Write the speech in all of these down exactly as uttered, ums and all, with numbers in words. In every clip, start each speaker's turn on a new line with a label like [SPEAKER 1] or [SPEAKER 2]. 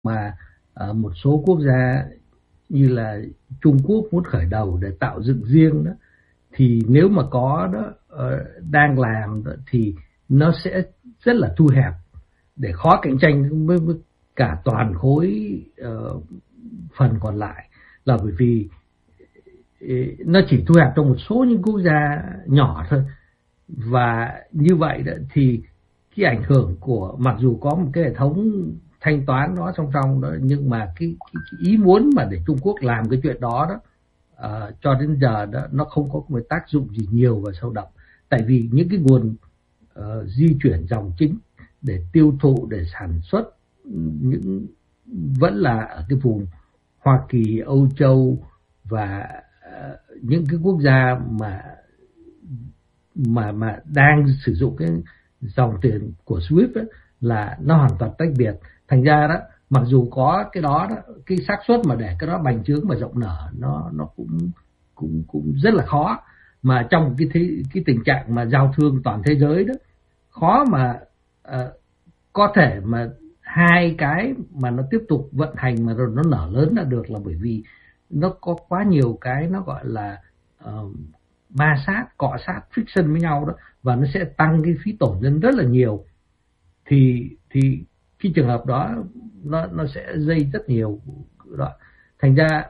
[SPEAKER 1] mà uh, một số quốc gia như là Trung Quốc muốn khởi đầu để tạo dựng riêng đó, thì nếu mà có đó uh, đang làm đó, thì nó sẽ rất là thu hẹp để khó cạnh tranh với, với cả toàn khối uh, phần còn lại, là bởi vì nó chỉ thu hẹp trong một số những quốc gia nhỏ thôi. Và như vậy đó, thì cái ảnh hưởng của, mặc dù có một cái hệ thống thanh toán đó song song đó, nhưng mà cái, cái, cái ý muốn mà để Trung Quốc làm cái chuyện đó đó uh, cho đến giờ đó nó không có một tác dụng gì nhiều và sâu đậm, tại vì những cái nguồn uh, di chuyển dòng chính để tiêu thụ, để sản xuất những vẫn là ở cái vùng Hoa Kỳ, Âu Châu và uh, những cái quốc gia mà mà mà đang sử dụng cái dòng tiền của SWIFT ấy, là nó hoàn toàn tách biệt. Thành ra đó, mặc dù có cái đó, đó cái xác suất mà để cái đó bành trướng và rộng nở nó nó cũng cũng cũng rất là khó. Mà trong cái thế, cái tình trạng mà giao thương toàn thế giới đó, khó mà uh, có thể mà hai cái mà nó tiếp tục vận hành mà rồi nó nở lớn ra được, là bởi vì nó có quá nhiều cái nó gọi là uh, ma sát, cọ sát, friction với nhau đó, và nó sẽ tăng cái phí tổn lên rất là nhiều. Thì thì cái trường hợp đó nó nó sẽ dây rất nhiều đó. Thành ra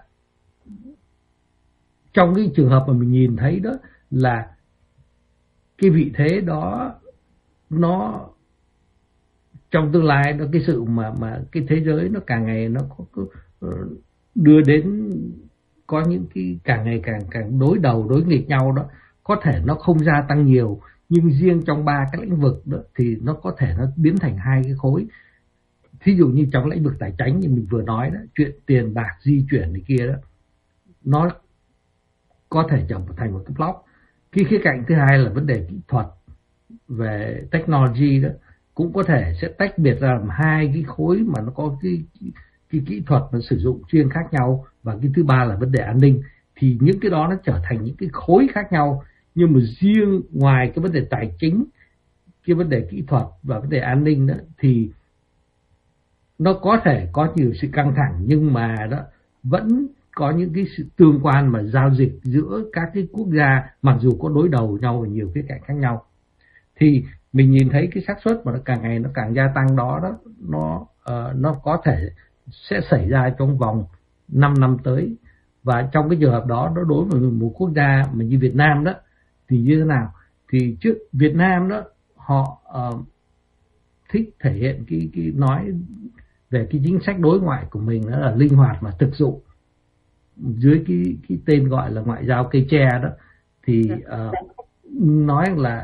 [SPEAKER 1] trong cái trường hợp mà mình nhìn thấy đó là cái vị thế đó nó trong tương lai, nó cái sự mà mà cái thế giới nó càng ngày nó có, có đưa đến có những cái càng ngày càng càng đối đầu, đối nghịch nhau đó, có thể nó không gia tăng nhiều, nhưng riêng trong ba cái lĩnh vực đó thì nó có thể nó biến thành hai cái khối. Thí dụ như trong lĩnh vực tài chính như mình vừa nói đó, chuyện tiền bạc di chuyển này kia đó, nó có thể trở thành một cái block. Cái khía cạnh thứ hai là vấn đề kỹ thuật về technology đó, cũng có thể sẽ tách biệt ra làm hai cái khối mà nó có cái, cái, cái kỹ thuật nó sử dụng chuyên khác nhau. Và cái thứ ba là vấn đề an ninh, thì những cái đó nó trở thành những cái khối khác nhau. Nhưng mà riêng ngoài cái vấn đề tài chính, cái vấn đề kỹ thuật và vấn đề an ninh đó, thì nó có thể có nhiều sự căng thẳng, nhưng mà đó vẫn có những cái sự tương quan mà giao dịch giữa các cái quốc gia, mặc dù có đối đầu nhau ở nhiều khía cạnh khác nhau. Thì mình nhìn thấy cái xác suất mà nó càng ngày nó càng gia tăng đó đó, nó uh, nó có thể sẽ xảy ra trong vòng năm năm tới. Và trong cái trường hợp đó, nó đối với một quốc gia mà như Việt Nam đó thì như thế nào? Thì trước Việt Nam đó họ uh, thích thể hiện cái cái nói về cái chính sách đối ngoại của mình, đó là linh hoạt mà thực dụng, dưới cái cái tên gọi là ngoại giao cây tre đó. Thì uh, nói là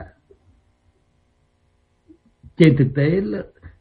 [SPEAKER 1] trên thực tế là,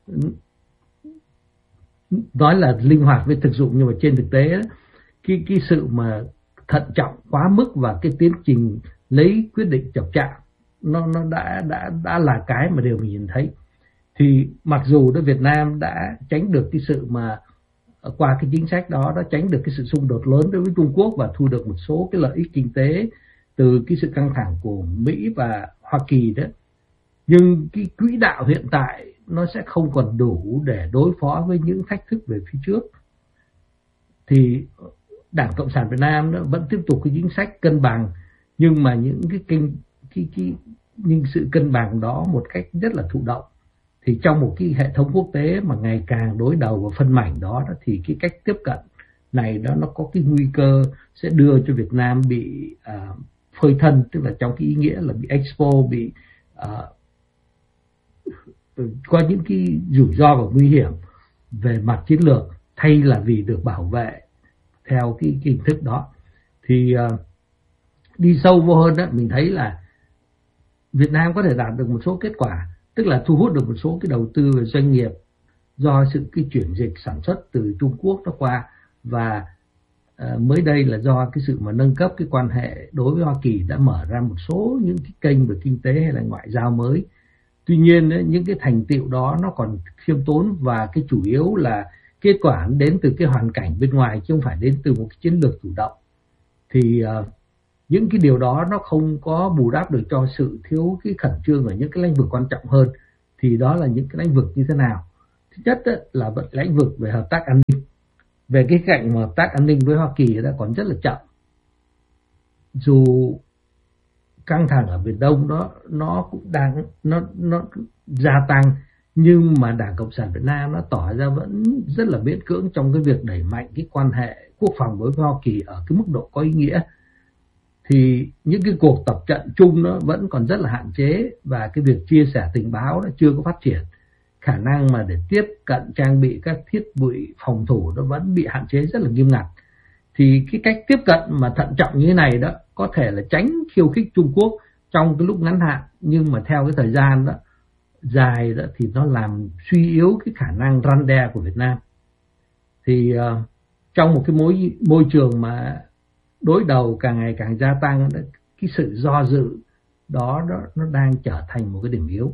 [SPEAKER 1] nói là linh hoạt với thực dụng, nhưng mà trên thực tế đó, cái cái sự mà thận trọng quá mức và cái tiến trình lấy quyết định chậm chạp nó nó đã đã đã là cái mà đều mình nhìn thấy. Thì mặc dù đó Việt Nam đã tránh được cái sự mà qua cái chính sách đó đã tránh được cái sự xung đột lớn đối với Trung Quốc và thu được một số cái lợi ích kinh tế từ cái sự căng thẳng của Mỹ và Hoa Kỳ đó, nhưng cái quỹ đạo hiện tại nó sẽ không còn đủ để đối phó với những thách thức về phía trước. Thì Đảng Cộng sản Việt Nam nó vẫn tiếp tục cái chính sách cân bằng, nhưng mà những cái kinh cái cái những sự cân bằng đó một cách rất là thụ động. Thì trong một cái hệ thống quốc tế mà ngày càng đối đầu và phân mảnh đó, đó thì cái cách tiếp cận này đó nó có cái nguy cơ sẽ đưa cho Việt Nam bị uh, phơi thân, tức là trong cái ý nghĩa là bị expose, bị uh, có những cái rủi ro và nguy hiểm về mặt chiến lược, thay là vì được bảo vệ theo cái, cái hình thức đó. Thì uh, đi sâu vô hơn đó, mình thấy là Việt Nam có thể đạt được một số kết quả, tức là thu hút được một số cái đầu tư về doanh nghiệp do sự cái chuyển dịch sản xuất từ Trung Quốc nó qua, và uh, mới đây là do cái sự mà nâng cấp cái quan hệ đối với Hoa Kỳ đã mở ra một số những cái kênh về kinh tế hay là ngoại giao mới. Tuy nhiên ấy, những cái thành tựu đó nó còn khiêm tốn, và cái chủ yếu là kết quả đến từ cái hoàn cảnh bên ngoài chứ không phải đến từ một cái chiến lược chủ động. Thì uh, những cái điều đó nó không có bù đắp được cho sự thiếu cái khẩn trương ở những cái lĩnh vực quan trọng hơn. Thì đó là những cái lĩnh vực như thế nào? Thứ nhất là vận lĩnh vực về hợp tác an ninh. Về cái cạnh hợp tác an ninh với Hoa Kỳ đã còn rất là chậm. Dù căng thẳng ở Biển Đông đó nó cũng đang nó nó gia tăng, nhưng mà Đảng Cộng sản Việt Nam nó tỏ ra vẫn rất là miễn cưỡng trong cái việc đẩy mạnh cái quan hệ quốc phòng với Hoa Kỳ ở cái mức độ có ý nghĩa. Thì những cái cuộc tập trận chung nó vẫn còn rất là hạn chế, và cái việc chia sẻ tình báo nó chưa có phát triển. Khả năng mà để tiếp cận trang bị các thiết bị phòng thủ nó vẫn bị hạn chế rất là nghiêm ngặt. Thì cái cách tiếp cận mà thận trọng như thế này đó có thể là tránh khiêu khích Trung Quốc trong cái lúc ngắn hạn, nhưng mà theo cái thời gian đó dài đó thì nó làm suy yếu cái khả năng răn đe của Việt Nam. Thì uh, trong một cái môi môi trường mà đối đầu càng ngày càng gia tăng, cái sự do dự đó, đó nó đang trở thành một cái điểm yếu.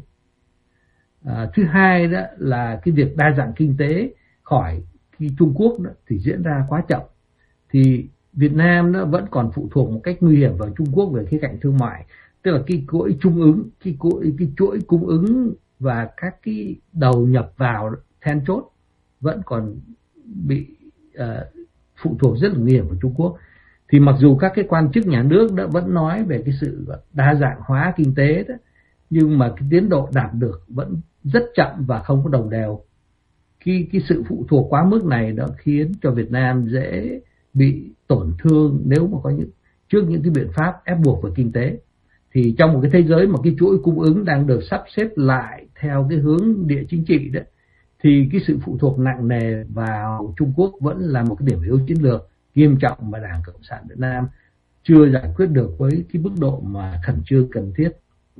[SPEAKER 1] À, thứ hai đó là cái việc đa dạng kinh tế khỏi khi Trung Quốc đó, thì diễn ra quá chậm. Thì Việt Nam nó vẫn còn phụ thuộc một cách nguy hiểm vào Trung Quốc về khía cạnh thương mại, tức là cái chuỗi cung ứng, cái chuỗi cái chuỗi cung ứng và các cái đầu nhập vào then chốt vẫn còn bị uh, phụ thuộc rất là nguy hiểm vào Trung Quốc. Thì mặc dù các cái quan chức nhà nước đã vẫn nói về cái sự đa dạng hóa kinh tế đó, nhưng mà cái tiến độ đạt được vẫn rất chậm và không có đồng đều. Khi cái sự phụ thuộc quá mức này đó khiến cho Việt Nam dễ bị tổn thương nếu mà có những trước những cái biện pháp ép buộc về kinh tế. Thì trong một cái thế giới mà cái chuỗi cung ứng đang được sắp xếp lại theo cái hướng địa chính trị đó, thì cái sự phụ thuộc nặng nề vào Trung Quốc vẫn là một cái điểm yếu chiến lược nghiêm trọng mà Đảng Cộng sản Việt Nam chưa giải quyết được với cái mức độ mà khẩn trương cần thiết.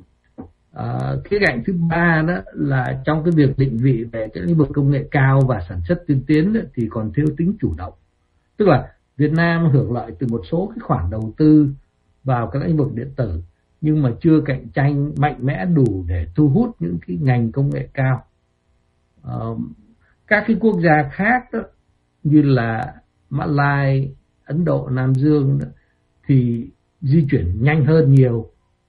[SPEAKER 1] À, cái cạnh thứ ba đó là trong cái việc định vị về cái lĩnh vực công nghệ cao và sản xuất tiên tiến đó, thì còn thiếu tính chủ động. Tức là Việt Nam hưởng lợi từ một số cái khoản đầu tư vào các lĩnh vực điện tử, nhưng mà chưa cạnh tranh mạnh mẽ đủ để thu hút những cái ngành công nghệ cao. À, các cái quốc gia khác đó, như là Mã Lai, Ấn Độ, Nam Dương đó, thì di chuyển nhanh hơn nhiều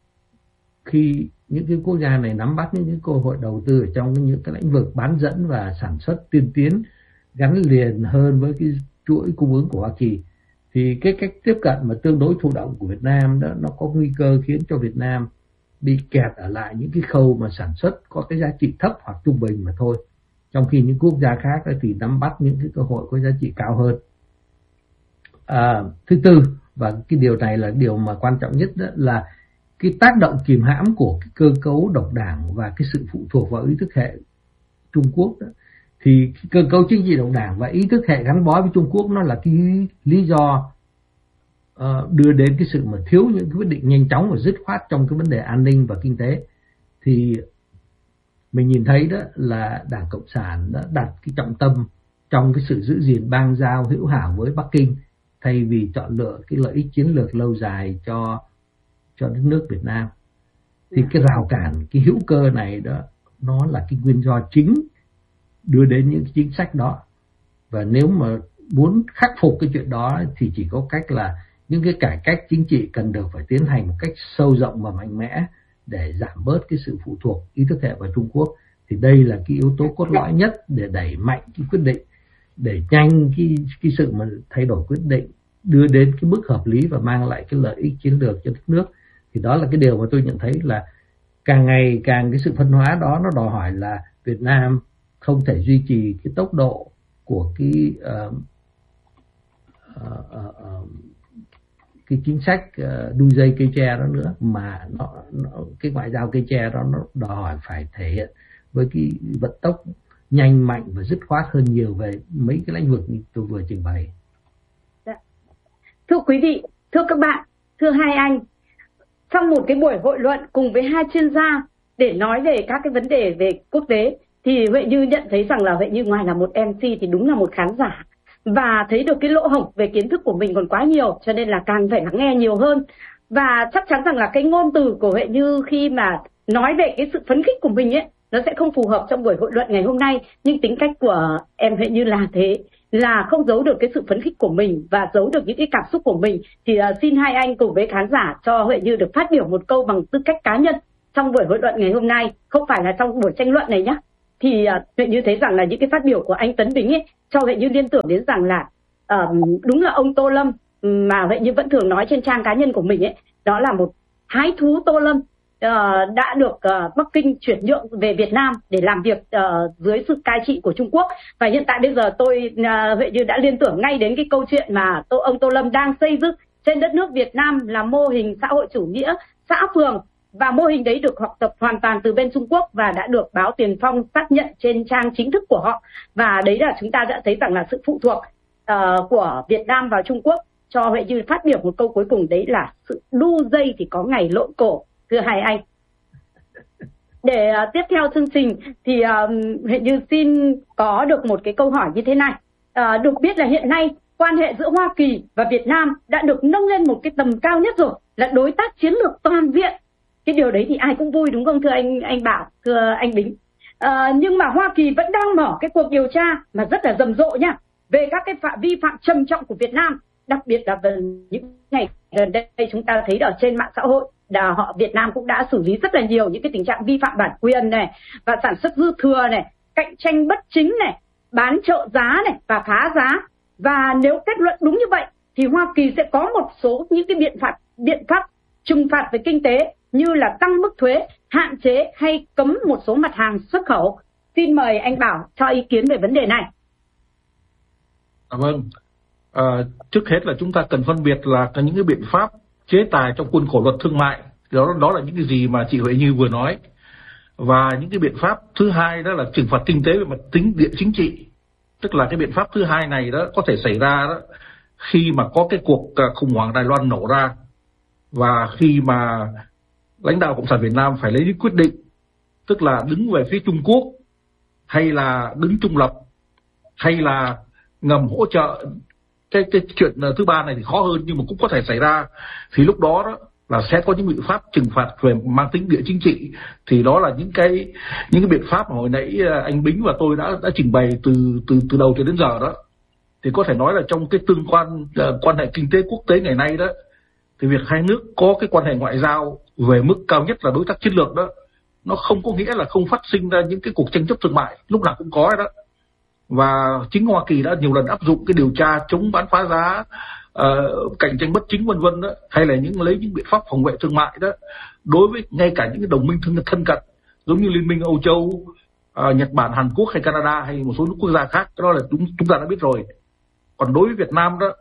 [SPEAKER 1] khi những cái quốc gia này nắm bắt những cái cơ hội đầu tư ở trong những cái lĩnh vực bán dẫn và sản xuất tiên tiến gắn liền hơn với cái chuỗi cung ứng của Hoa Kỳ. Thì cái cách tiếp cận mà tương đối thụ động của Việt Nam đó nó có nguy cơ khiến cho Việt Nam bị kẹt ở lại những cái khâu mà sản xuất có cái giá trị thấp hoặc trung bình mà thôi, trong khi những quốc gia khác thì nắm bắt những cái cơ hội có giá trị cao hơn. À, thứ tư, và cái điều này là điều mà quan trọng nhất, đó là cái tác động kìm hãm của cái cơ cấu độc đảng và cái sự phụ thuộc vào ý thức hệ Trung Quốc đó. Thì cái cơ cấu chính trị độc đảng và ý thức hệ gắn bó với Trung Quốc nó là cái lý do uh, đưa đến cái sự mà thiếu những cái quyết định nhanh chóng và dứt khoát trong cái vấn đề an ninh và kinh tế. Thì mình nhìn thấy đó là Đảng Cộng sản đã đặt cái trọng tâm trong cái sự giữ gìn bang giao hữu hảo với Bắc Kinh, thay vì chọn lựa cái lợi ích chiến lược lâu dài cho cho đất nước Việt Nam. Thì cái rào cản, cái hữu cơ này đó, nó là cái nguyên do chính đưa đến những chính sách đó. Và nếu mà muốn khắc phục cái chuyện đó thì chỉ có cách là những cái cải cách chính trị cần được phải tiến hành một cách sâu rộng và mạnh mẽ để giảm bớt cái sự phụ thuộc ý thức hệ vào Trung Quốc. Thì đây là cái yếu tố cốt lõi nhất để đẩy mạnh cái quyết định, để nhanh cái, cái sự mà thay đổi quyết định, đưa đến cái mức hợp lý và mang lại cái lợi ích chiến lược cho đất nước. Thì đó là cái điều mà tôi nhận thấy là càng ngày càng cái sự phân hóa đó nó đòi hỏi là Việt Nam không thể duy trì cái tốc độ của cái uh, uh, uh, uh, cái chính sách uh, đu dây cây tre đó nữa, mà nó, nó cái ngoại giao cây tre đó nó đòi hỏi phải thể hiện với cái vận tốc nhanh mạnh và dứt khoát hơn nhiều về mấy cái lĩnh vực như tôi vừa trình bày.
[SPEAKER 2] Thưa quý vị, thưa các bạn, thưa hai anh, trong một cái buổi hội luận cùng với hai chuyên gia để nói về các cái vấn đề về quốc tế, thì Huệ Như nhận thấy rằng là Huệ Như ngoài là một em xê thì đúng là một khán giả, và thấy được cái lỗ hổng về kiến thức của mình còn quá nhiều, cho nên là càng phải lắng nghe nhiều hơn. Và chắc chắn rằng là cái ngôn từ của Huệ Như khi mà nói về cái sự phấn khích của mình ấy, nó sẽ không phù hợp trong buổi hội luận ngày hôm nay, nhưng tính cách của em Huệ Như là thế, là không giấu được cái sự phấn khích của mình và giấu được những cái cảm xúc của mình. Thì uh, xin hai anh cùng với khán giả cho Huệ Như được phát biểu một câu bằng tư cách cá nhân trong buổi hội luận ngày hôm nay, không phải là trong buổi tranh luận này nhé. thì uh, Huệ Như thấy rằng là những cái phát biểu của anh Tấn Bính ấy cho Huệ Như liên tưởng đến rằng là uh, đúng là ông Tô Lâm mà Huệ Như vẫn thường nói trên trang cá nhân của mình ấy, đó là một thái thú Tô Lâm uh, đã được uh, Bắc Kinh chuyển nhượng về Việt Nam để làm việc uh, dưới sự cai trị của Trung Quốc. Và hiện tại bây giờ tôi uh, Huệ Như đã liên tưởng ngay đến cái câu chuyện mà tô, ông Tô Lâm đang xây dựng trên đất nước Việt Nam là mô hình xã hội chủ nghĩa xã phường, và mô hình đấy được học tập hoàn toàn từ bên Trung Quốc và đã được báo Tiền Phong xác nhận trên trang chính thức của họ. Và đấy là chúng ta đã thấy rằng là sự phụ thuộc uh, của Việt Nam vào Trung Quốc. Cho Huệ Như phát biểu một câu cuối cùng, đấy là sự đu dây thì có ngày lộn cổ, thưa hai anh. Để uh, tiếp theo chương trình thì uh, Huệ Như xin có được một cái câu hỏi như thế này. Uh, được biết là hiện nay quan hệ giữa Hoa Kỳ và Việt Nam đã được nâng lên một cái tầm cao nhất rồi, là đối tác chiến lược toàn diện. Cái điều đấy thì ai cũng vui đúng không thưa anh anh Bảo, thưa anh Bính? À, nhưng mà Hoa Kỳ vẫn đang mở cái cuộc điều tra mà rất là rầm rộ nha, về các cái phạm vi phạm trầm trọng của Việt Nam, đặc biệt là về những ngày gần đây chúng ta thấy ở trên mạng xã hội là họ Việt Nam cũng đã xử lý rất là nhiều những cái tình trạng vi phạm bản quyền này, và sản xuất dư thừa này, cạnh tranh bất chính này, bán trợ giá này và phá giá. Và nếu kết luận đúng như vậy thì Hoa Kỳ sẽ có một số những cái biện pháp biện pháp trừng phạt về kinh tế, như là tăng mức thuế, hạn chế hay cấm một số mặt hàng xuất khẩu. Xin mời anh Bảo cho ý kiến về vấn đề này.
[SPEAKER 3] À, vâng. À, trước hết là chúng ta cần phân biệt là có những cái biện pháp chế tài trong khuôn khổ luật thương mại, đó đó là những cái gì mà chị Huệ Như vừa nói, và những cái biện pháp thứ hai đó là trừng phạt kinh tế về mặt tính địa chính trị. Tức là cái biện pháp thứ hai này đó có thể xảy ra đó khi mà có cái cuộc khủng hoảng Đài Loan nổ ra, và khi mà lãnh đạo Cộng sản Việt Nam phải lấy những quyết định, tức là đứng về phía Trung Quốc hay là đứng trung lập hay là ngầm hỗ trợ. Cái, cái chuyện thứ ba này thì khó hơn nhưng mà cũng có thể xảy ra, thì lúc đó, đó là sẽ có những biện pháp trừng phạt về mang tính địa chính trị. Thì đó là những cái những cái biện pháp mà hồi nãy anh Bính và tôi đã đã trình bày từ từ từ đầu cho đến giờ đó. Thì có thể nói là trong cái tương quan uh, quan hệ kinh tế quốc tế ngày nay đó, thì việc hai nước có cái quan hệ ngoại giao về mức cao nhất là đối tác chiến lược đó, nó không có nghĩa là không phát sinh ra những cái cuộc tranh chấp thương mại, lúc nào cũng có đó. Và chính Hoa Kỳ đã nhiều lần áp dụng cái điều tra chống bán phá giá, uh, cạnh tranh bất chính vân vân đó, hay là những lấy những biện pháp phòng vệ thương mại đó đối với ngay cả những cái đồng minh thân, thân cận giống như Liên minh Âu Châu, uh, Nhật Bản, Hàn Quốc hay Canada hay một số nước quốc gia khác. Đó là chúng chúng ta đã biết rồi. Còn đối với Việt Nam đó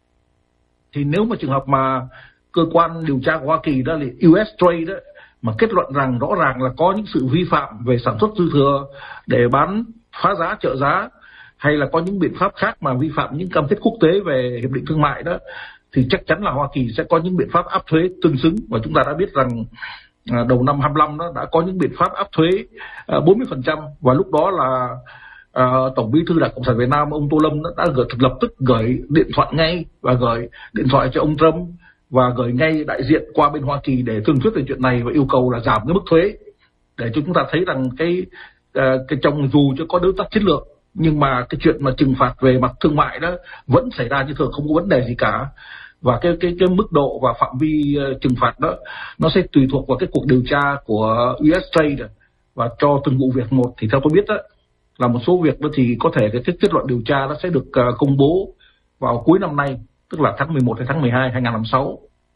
[SPEAKER 3] thì nếu mà trường hợp mà cơ quan điều tra của Hoa Kỳ đó là u ét Trade đó mà kết luận rằng rõ ràng là có những sự vi phạm về sản xuất dư thừa để bán phá giá, trợ giá, hay là có những biện pháp khác mà vi phạm những cam kết quốc tế về hiệp định thương mại đó, thì chắc chắn là Hoa Kỳ sẽ có những biện pháp áp thuế tương xứng. Và chúng ta đã biết rằng đầu năm hai mươi lăm đó đã có những biện pháp áp thuế bốn mươi phần trăm, và lúc đó là uh, Tổng Bí thư Đảng Cộng sản Việt Nam ông Tô Lâm đã gửi, lập tức gửi điện thoại ngay và gửi điện thoại cho ông Trump và gửi ngay đại diện qua bên Hoa Kỳ để thương thuyết về chuyện này và yêu cầu là giảm cái mức thuế, để cho chúng ta thấy rằng cái uh, cái trong dù cho có đối tác chiến lược nhưng mà cái chuyện mà trừng phạt về mặt thương mại đó vẫn xảy ra như thường, không có vấn đề gì cả. Và cái cái cái mức độ và phạm vi uh, trừng phạt đó nó sẽ tùy thuộc vào cái cuộc điều tra của u ét Trade, và cho từng vụ việc một thì theo tôi biết đó là một số việc đó thì có thể cái kết luận điều tra nó sẽ được uh, công bố vào cuối năm nay, tức là tháng mười một hay tháng mười hai hai nghìn không trăm lẻ sáu.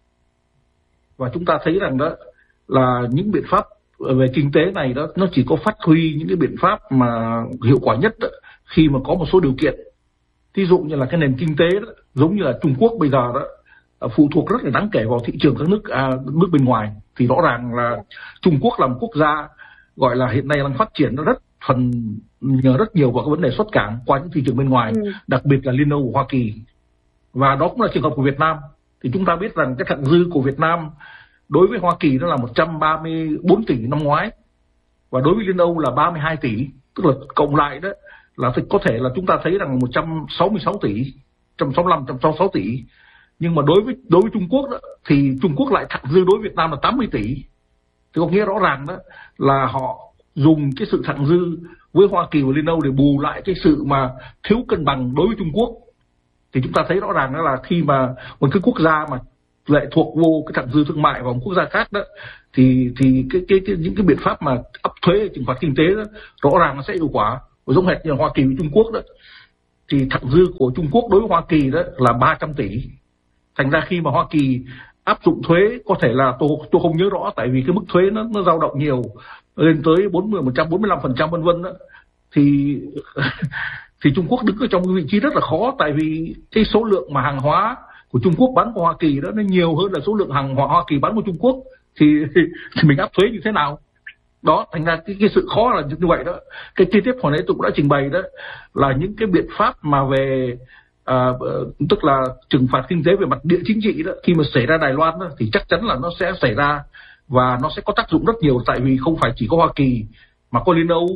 [SPEAKER 3] Và chúng ta thấy rằng đó là những biện pháp về kinh tế này đó nó chỉ có phát huy những cái biện pháp mà hiệu quả nhất đó, khi mà có một số điều kiện. Ví dụ như là cái nền kinh tế đó, giống như là Trung Quốc bây giờ đó phụ thuộc rất là đáng kể vào thị trường các nước à, nước bên ngoài, thì rõ ràng là Trung Quốc là một quốc gia gọi là hiện nay đang phát triển nó rất phần nhờ rất nhiều vào cái vấn đề xuất cảng qua những thị trường bên ngoài, ừ. đặc biệt là Liên Âu của Hoa Kỳ. Và đó cũng là trường hợp của Việt Nam. Thì chúng ta biết rằng cái thặng dư của Việt Nam đối với Hoa Kỳ nó là một trăm ba mươi bốn tỷ năm ngoái, và đối với Liên Âu là ba mươi hai tỷ, tức là cộng lại đó là có thể là chúng ta thấy rằng một trăm sáu mươi sáu tỷ, một trăm sáu mươi lăm, một trăm sáu mươi sáu tỷ. Nhưng mà đối với đối với Trung Quốc đó, thì Trung Quốc lại thặng dư đối với Việt Nam là tám mươi tỷ. Thì có nghĩa rõ ràng đó là họ dùng cái sự thặng dư với Hoa Kỳ và Liên Âu để bù lại cái sự mà thiếu cân bằng đối với Trung Quốc. Thì chúng ta thấy rõ ràng đó là khi mà một cái quốc gia mà lệ thuộc vô cái thặng dư thương mại vào một quốc gia khác đó, thì thì cái cái, cái những cái biện pháp mà áp thuế trừng phạt kinh tế đó rõ ràng nó sẽ hiệu quả. Giống hệt như Hoa Kỳ với Trung Quốc đó, thì thặng dư của Trung Quốc đối với Hoa Kỳ đó là ba trăm tỷ. Thành ra khi mà Hoa Kỳ áp dụng thuế, có thể là tôi tôi không nhớ rõ, tại vì cái mức thuế nó nó dao động nhiều, lên tới bốn mươi phần trăm, bốn mươi lăm phần trăm vân vân đó, thì thì Trung Quốc đứng ở trong cái vị trí rất là khó, tại vì cái số lượng mà hàng hóa của Trung Quốc bán qua Hoa Kỳ đó nó nhiều hơn là số lượng hàng hóa Hoa Kỳ bán qua Trung Quốc, thì, thì mình áp thuế như thế nào? Đó, thành ra cái, cái sự khó là như vậy đó. Cái chi tiết hồi nãy tôi cũng đã trình bày đó là những cái biện pháp mà về à, tức là trừng phạt kinh tế về mặt địa chính trị đó, khi mà xảy ra Đài Loan đó, thì chắc chắn là nó sẽ xảy ra và nó sẽ có tác dụng rất nhiều, tại vì không phải chỉ có Hoa Kỳ mà có Liên Âu,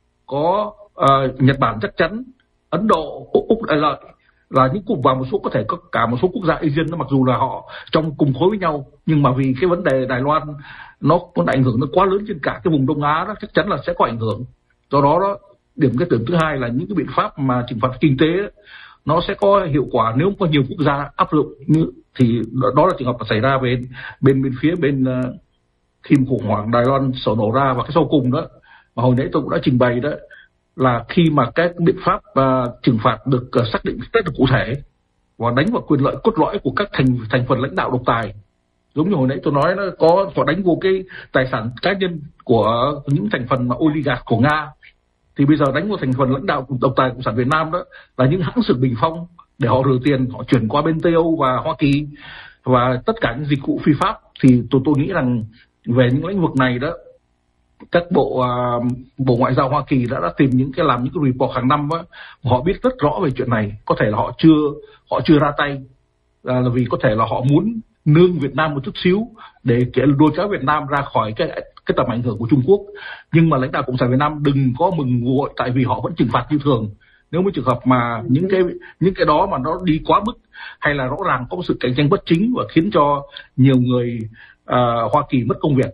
[SPEAKER 3] có uh, Nhật Bản chắc chắn, Ấn Độ, Úc Đại Lợi, là những cục và một số có thể có cả một số quốc gia Asian, mặc dù là họ trong cùng khối với nhau, nhưng mà vì cái vấn đề Đài Loan nó có ảnh hưởng nó quá lớn trên cả cái vùng Đông Á đó, chắc chắn là sẽ có ảnh hưởng. Do đó đó, điểm cái tưởng thứ hai là những cái biện pháp mà trừng phạt kinh tế đó, nó sẽ có hiệu quả nếu có nhiều quốc gia áp dụng, như thì đó là trường hợp xảy ra bên bên bên phía bên uh, khi khủng hoảng Đài Loan sổ nổ ra. Và cái sau cùng đó mà hồi nãy tôi cũng đã trình bày đó là khi mà các biện pháp uh, trừng phạt được uh, xác định rất là cụ thể và đánh vào quyền lợi cốt lõi của các thành thành phần lãnh đạo độc tài, giống như hồi nãy tôi nói, nó có có đánh vô cái tài sản cá nhân của những thành phần mà oligarch của Nga, thì bây giờ đánh vào thành phần lãnh đạo độc tài cộng sản Việt Nam đó là những hãng xưởng bình phong để họ rửa tiền, họ chuyển qua bên Tây Âu và Hoa Kỳ và tất cả những dịch vụ phi pháp. Thì tôi tôi nghĩ rằng về những lĩnh vực này đó, các bộ uh, bộ ngoại giao Hoa Kỳ đã đã tìm những cái làm những cái report hàng năm đó, họ biết rất rõ về chuyện này. Có thể là họ chưa họ chưa ra tay là vì có thể là họ muốn nương Việt Nam một chút xíu để đua kéo Việt Nam ra khỏi cái cái tầm ảnh hưởng của Trung Quốc. Nhưng mà lãnh đạo cộng sản Việt Nam đừng có mừng vội, tại vì họ vẫn trừng phạt như thường. Nếu một trường hợp mà những cái những cái đó mà nó đi quá mức, hay là rõ ràng có sự cạnh tranh bất chính và khiến cho nhiều người uh, Hoa Kỳ mất công việc,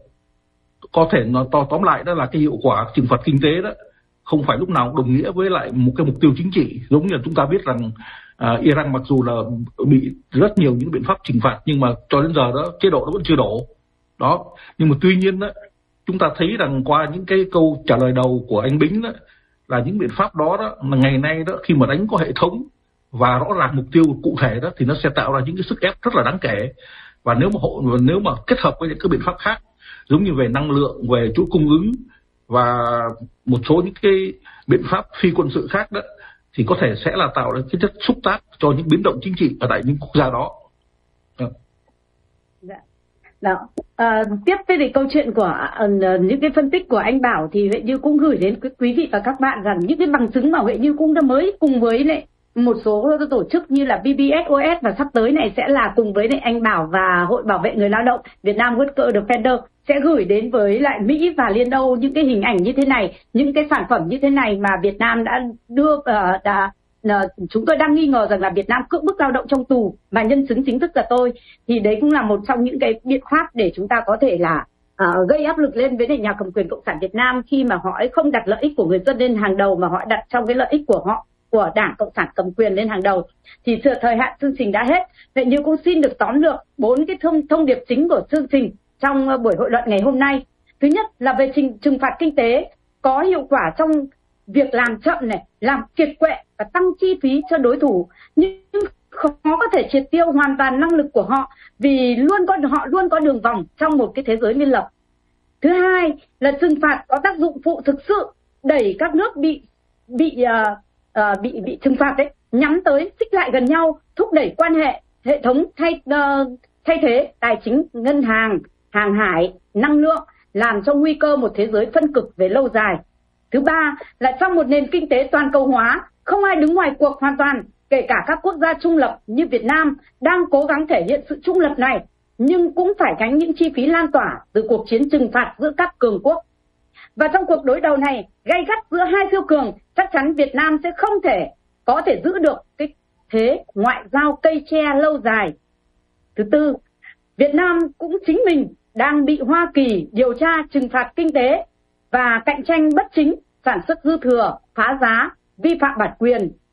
[SPEAKER 3] có thể nó to tóm lại đó là cái hiệu quả trừng phạt kinh tế đó không phải lúc nào đồng nghĩa với lại một cái mục tiêu chính trị. Giống như là chúng ta biết rằng uh, Iran mặc dù là bị rất nhiều những biện pháp trừng phạt, nhưng mà cho đến giờ đó chế độ nó vẫn chưa đổ đó. Nhưng mà tuy nhiên đó, chúng ta thấy rằng qua những cái câu trả lời đầu của anh Bính đó, là những biện pháp đó đó là ngày nay đó, khi mà đánh có hệ thống và rõ ràng mục tiêu cụ thể đó, thì nó sẽ tạo ra những cái sức ép rất là đáng kể. Và nếu mà hộ nếu mà kết hợp với những cái biện pháp khác, giống như về năng lượng, về chuỗi cung ứng và một số những cái biện pháp phi quân sự khác đó, thì có thể sẽ là tạo ra cái chất xúc tác cho những biến động chính trị ở tại những quốc gia đó.
[SPEAKER 2] Dạ. Đó. À, tiếp với cái câu chuyện của uh, những cái phân tích của anh Bảo thì Huệ Như cũng gửi đến quý vị và các bạn rằng những cái bằng chứng mà Huệ Như cũng đã mới cùng với lại một số tổ chức như là bê bê ét o ét và sắp tới này sẽ là cùng với lại anh Bảo và Hội Bảo vệ Người Lao động Việt Nam Worker Defender sẽ gửi đến với lại Mỹ và Liên Âu những cái hình ảnh như thế này, những cái sản phẩm như thế này mà Việt Nam đã đưa uh, đã uh, chúng tôi đang nghi ngờ rằng là Việt Nam cưỡng bức lao động trong tù mà nhân chứng chính thức là tôi, thì đấy cũng là một trong những cái biện pháp để chúng ta có thể là uh, gây áp lực lên với nhà cầm quyền cộng sản Việt Nam khi mà họ ấy không đặt lợi ích của người dân lên hàng đầu mà họ đặt trong cái lợi ích của họ, của Đảng Cộng sản cầm quyền lên hàng đầu. Thì sự thời hạn chương trình đã hết, vậy nhưng cũng xin được tóm lược bốn cái thông thông điệp chính của chương trình trong buổi hội luận ngày hôm nay. Thứ nhất là về trình trừng phạt kinh tế có hiệu quả trong việc làm chậm này, làm kiệt quệ và tăng chi phí cho đối thủ, nhưng khó có thể triệt tiêu hoàn toàn năng lực của họ vì luôn có họ luôn có đường vòng trong một cái thế giới biên lập. Thứ hai là trừng phạt có tác dụng phụ thực sự đẩy các nước bị bị uh, uh, bị bị trừng phạt đấy nhắm tới xích lại gần nhau, thúc đẩy quan hệ hệ thống thay uh, thay thế tài chính, ngân hàng, hàng hải, năng lượng, làm cho nguy cơ một thế giới phân cực về lâu dài. Thứ ba là trong một nền kinh tế toàn cầu hóa, không ai đứng ngoài cuộc hoàn toàn, kể cả các quốc gia trung lập như Việt Nam đang cố gắng thể hiện sự trung lập này, nhưng cũng phải gánh những chi phí lan tỏa từ cuộc chiến trừng phạt giữa các cường quốc. Và trong cuộc đối đầu này gay gắt giữa hai siêu cường, chắc chắn Việt Nam sẽ không thể có thể giữ được cái thế ngoại giao cây tre lâu dài. Thứ tư, Việt Nam cũng chính mình đang bị Hoa Kỳ điều tra trừng phạt kinh tế và cạnh tranh bất chính, sản xuất dư thừa, phá giá, vi phạm bản quyền,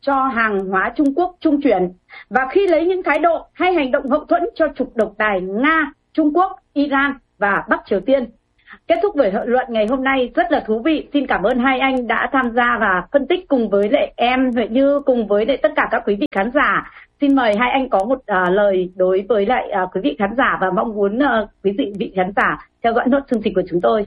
[SPEAKER 2] cho hàng hóa Trung Quốc trung chuyển, và khi lấy những thái độ hay hành động hậu thuẫn cho trục độc tài Nga, Trung Quốc, Iran và Bắc Triều Tiên. Kết thúc buổi hội luận ngày hôm nay rất là thú vị. Xin cảm ơn hai anh đã tham gia và phân tích cùng với lại em Huệ Như, cùng với lại tất cả các quý vị khán giả. Xin mời hai anh có một uh, lời đối với lại uh, quý vị khán giả và mong muốn uh, quý vị vị khán giả theo dõi nốt chương trình của chúng tôi.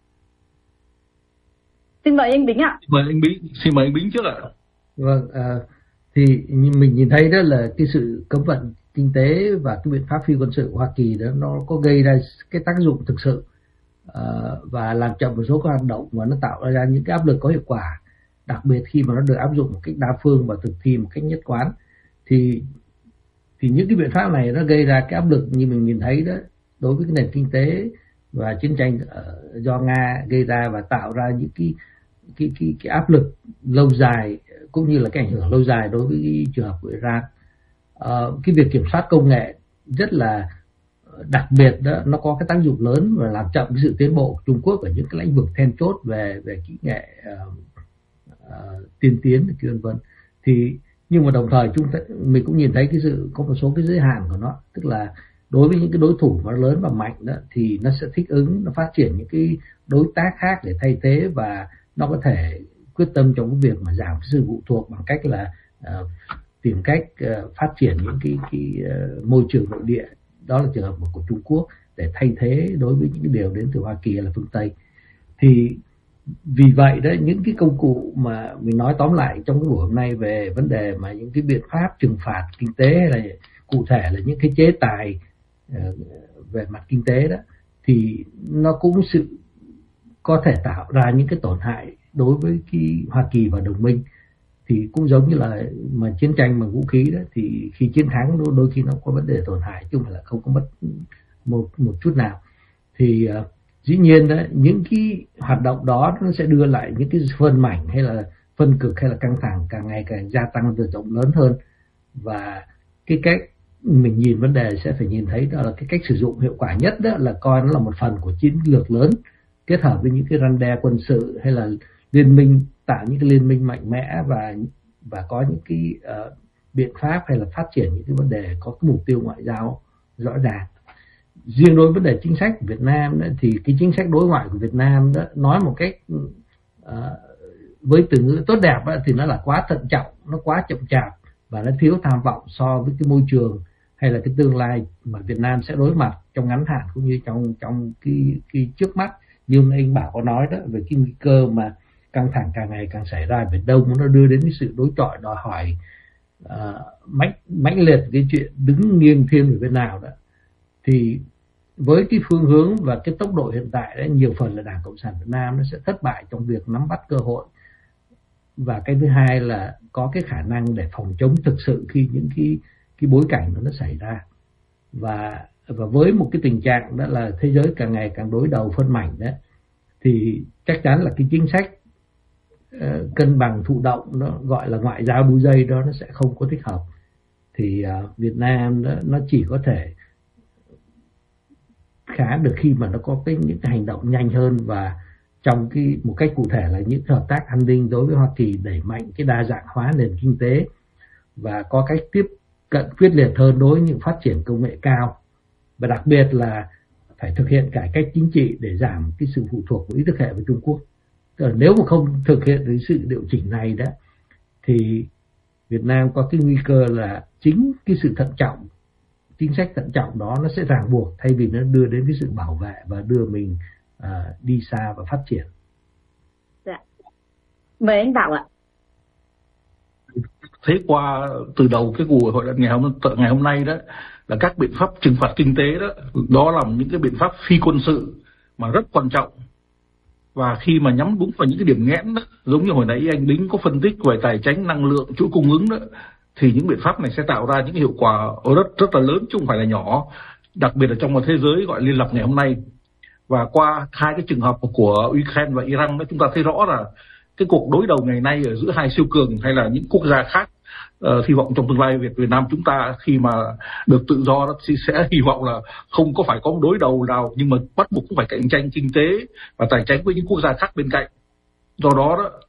[SPEAKER 2] Xin mời anh Bính ạ.
[SPEAKER 3] Xin mời anh Bính, xin mời anh Bính trước ạ.
[SPEAKER 1] Vâng, à, thì mình nhìn thấy đó là cái sự cấm vận kinh tế và cái biện pháp phi quân sự của Hoa Kỳ đó nó có gây ra cái tác dụng thực sự, à, và làm chậm một số các hoạt động, và nó tạo ra những cái áp lực có hiệu quả, đặc biệt khi mà nó được áp dụng một cách đa phương và thực thi một cách nhất quán. Thì thì những cái biện pháp này nó gây ra cái áp lực như mình nhìn thấy đó đối với cái nền kinh tế, và chiến tranh do Nga gây ra và tạo ra những cái cái cái cái áp lực lâu dài, cũng như là cái ảnh hưởng lâu dài đối với cái trường hợp của Iran. Uh, cái việc kiểm soát công nghệ rất là đặc biệt đó, nó có cái tác dụng lớn và làm chậm cái sự tiến bộ của Trung Quốc ở những cái lĩnh vực then chốt về về kỹ nghệ uh, uh, tiên tiến vân vân. Thì nhưng mà đồng thời chúng ta, mình cũng nhìn thấy cái sự có một số cái giới hạn của nó, tức là đối với những cái đối thủ mà lớn và mạnh đó thì nó sẽ thích ứng, nó phát triển những cái đối tác khác để thay thế, và nó có thể quyết tâm trong cái việc mà giảm cái sự phụ thuộc bằng cách là uh, tìm cách uh, phát triển những cái cái uh, môi trường nội địa, đó là trường hợp của Trung Quốc, để thay thế đối với những cái điều đến từ Hoa Kỳ hay là phương Tây. Thì vì vậy đó, những cái công cụ mà mình nói tóm lại trong cái buổi hôm nay về vấn đề mà những cái biện pháp trừng phạt kinh tế, hay là cụ thể là những cái chế tài uh, về mặt kinh tế đó, thì nó cũng sự có thể tạo ra những cái tổn hại đối với cái Hoa Kỳ và đồng minh. Thì cũng giống như là mà chiến tranh bằng vũ khí đó, thì khi chiến thắng đôi, đôi khi nó có vấn đề tổn hại chứ không phải là không có mất một một chút nào. Thì uh, dĩ nhiên đó, những cái hoạt động đó nó sẽ đưa lại những cái phân mảnh hay là phân cực hay là căng thẳng càng ngày càng gia tăng và rộng lớn hơn. Và cái cách mình nhìn vấn đề sẽ phải nhìn thấy đó là cái cách sử dụng hiệu quả nhất đó là coi nó là một phần của chiến lược lớn, kết hợp với những cái răn đe quân sự hay là liên minh, tạo những cái liên minh mạnh mẽ và và có những cái uh, biện pháp hay là phát triển những cái vấn đề có cái mục tiêu ngoại giao rõ ràng. Riêng đối với vấn đề chính sách của Việt Nam đó, thì cái chính sách đối ngoại của Việt Nam đó, nói một cách uh, với từ ngữ tốt đẹp đó, thì nó là quá thận trọng, nó quá chậm chạp và nó thiếu tham vọng so với cái môi trường hay là cái tương lai mà Việt Nam sẽ đối mặt trong ngắn hạn cũng như trong trong cái cái trước mắt. Như anh Bảo có nói đó, về cái nguy cơ mà căng thẳng càng ngày càng xảy ra ở Biển Đông, nó đưa đến cái sự đối chọi đòi hỏi uh, mãnh mãnh liệt cái chuyện đứng nghiêng thiên về bên nào đó. Thì với cái phương hướng và cái tốc độ hiện tại đấy, nhiều phần là Đảng Cộng sản Việt Nam nó sẽ thất bại trong việc nắm bắt cơ hội, và cái thứ hai là có cái khả năng để phòng chống thực sự khi những cái cái bối cảnh đó nó xảy ra. Và và với một cái tình trạng đó là thế giới càng ngày càng đối đầu phân mảnh đấy, thì chắc chắn là cái chính sách uh, cân bằng thụ động, nó gọi là ngoại giao đu dây đó, nó sẽ không có thích hợp. Thì uh, Việt Nam đó, nó chỉ có thể khá được khi mà nó có cái những cái hành động nhanh hơn, và trong cái một cách cụ thể là những hợp tác an ninh đối với Hoa Kỳ, đẩy mạnh cái đa dạng hóa nền kinh tế và có cách tiếp cận quyết liệt hơn đối với những phát triển công nghệ cao, và đặc biệt là phải thực hiện cải cách chính trị để giảm cái sự phụ thuộc của ý thức hệ với Trung Quốc. Tức là nếu mà không thực hiện cái sự điều chỉnh này đó, thì Việt Nam có cái nguy cơ là chính cái sự thận trọng, chính sách thận trọng đó nó sẽ ràng buộc thay vì nó đưa đến cái sự bảo vệ và đưa mình à, đi xa và phát triển.
[SPEAKER 2] Dạ. Mời anh Bảo ạ.
[SPEAKER 3] Thế qua từ đầu cái cuộc hội luận ngày hôm ngày hôm nay đó là các biện pháp trừng phạt kinh tế đó, đó là những cái biện pháp phi quân sự mà rất quan trọng, và khi mà nhắm đúng vào những cái điểm nghẽn đó, giống như hồi nãy anh Bính có phân tích về tài chính, năng lượng, chuỗi cung ứng đó, thì những biện pháp này sẽ tạo ra những hiệu quả rất rất là lớn chứ không phải là nhỏ, đặc biệt là trong một thế giới gọi liên lập ngày hôm nay. Và qua hai cái trường hợp của Ukraine và Iran đó, chúng ta thấy rõ là cái cuộc đối đầu ngày nay ở giữa hai siêu cường hay là những quốc gia khác, uh, hy vọng trong tương lai Việt Việt Nam chúng ta khi mà được tự do đó thì sẽ hy vọng là không có phải có một đối đầu nào, nhưng mà bắt buộc cũng phải cạnh tranh kinh tế và tài chính với những quốc gia khác bên cạnh. Do đó đó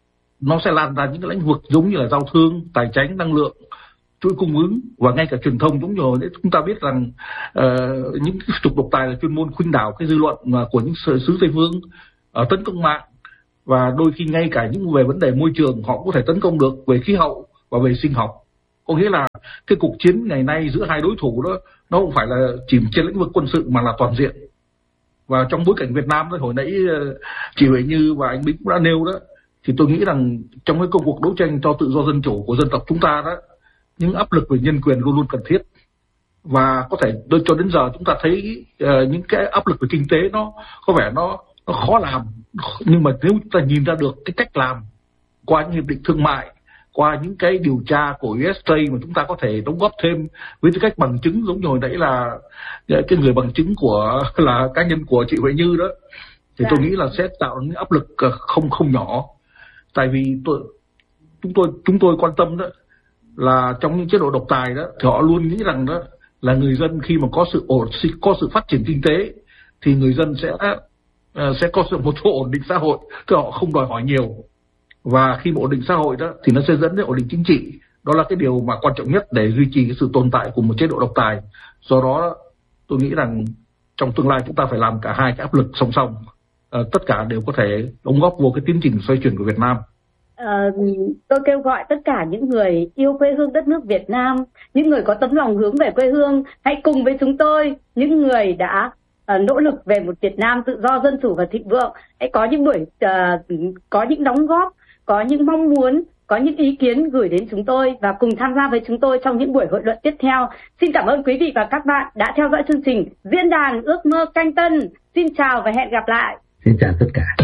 [SPEAKER 3] nó sẽ lan ra những cái lĩnh vực giống như là giao thương, tài chính, năng lượng, chuỗi cung ứng và ngay cả truyền thông. Giống như chúng ta biết rằng uh, những trục độc tài là chuyên môn khuynh đảo cái dư luận của những xứ Tây phương, uh, tấn công mạng, và đôi khi ngay cả những về vấn đề môi trường họ có thể tấn công được, về khí hậu và về sinh học. Có nghĩa là cái cuộc chiến ngày nay giữa hai đối thủ đó nó không phải là chỉ trên lĩnh vực quân sự mà là toàn diện. Và trong bối cảnh Việt Nam đó, hồi nãy chị Huệ Như và anh Bính cũng đã nêu đó, thì tôi nghĩ rằng trong cái công cuộc đấu tranh cho tự do dân chủ của dân tộc chúng ta đó, những áp lực về nhân quyền luôn luôn cần thiết. Và có thể cho đến giờ chúng ta thấy uh, những cái áp lực về kinh tế nó có vẻ nó, nó khó làm, nhưng mà nếu chúng ta nhìn ra được cái cách làm qua những hiệp định thương mại, qua những cái điều tra của u ét a mà chúng ta có thể đóng góp thêm với tư cách bằng chứng, giống như hồi nãy là cái người bằng chứng của là cá nhân của chị Huệ Như đó, thì tôi nghĩ là sẽ tạo những áp lực không không nhỏ. Tại vì tôi chúng tôi chúng tôi quan tâm đó là trong những chế độ độc tài đó thì họ luôn nghĩ rằng đó là người dân khi mà có sự ổn có sự phát triển kinh tế thì người dân sẽ sẽ có sự một chỗ ổn định xã hội, thì họ không đòi hỏi nhiều. Và khi mà ổn định xã hội đó thì nó sẽ dẫn đến ổn định chính trị. Đó là cái điều mà quan trọng nhất để duy trì cái sự tồn tại của một chế độ độc tài. Do đó tôi nghĩ rằng trong tương lai chúng ta phải làm cả hai cái áp lực song song, à, tất cả đều có thể đóng góp vô cái tiến trình xoay chuyển của Việt Nam.
[SPEAKER 2] À, tôi kêu gọi tất cả những người yêu quê hương đất nước Việt Nam, những người có tấm lòng hướng về quê hương, hãy cùng với chúng tôi, những người đã uh, nỗ lực về một Việt Nam tự do, dân chủ và thịnh vượng, hãy có những buổi uh, có những đóng góp, có những mong muốn, có những ý kiến gửi đến chúng tôi và cùng tham gia với chúng tôi trong những buổi hội luận tiếp theo. Xin cảm ơn quý vị và các bạn đã theo dõi chương trình Diễn đàn Ước mơ Canh Tân. Xin chào và hẹn gặp lại.
[SPEAKER 1] Xin chào tất cả.